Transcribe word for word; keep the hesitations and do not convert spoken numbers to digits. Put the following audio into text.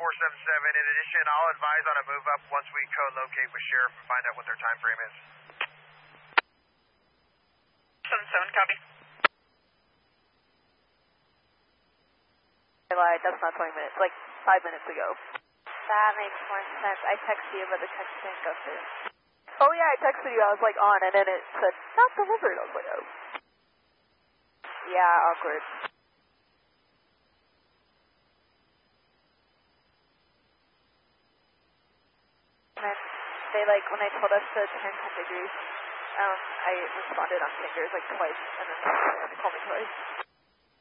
four seven seven. In addition, I'll advise on a move up once we co-locate with Sheriff and find out what their time frame is. seven seven, copy. I lied, that's not twenty minutes, like five minutes ago. That makes more sense. I texted you, but the text didn't go through. Oh yeah, I texted you, I was like on, and then it said, not delivered. I was like, oh. Yeah, awkward. And then they like, when I told us to turn ten degrees, um, I responded on fingers like twice, and then they had to call me twice.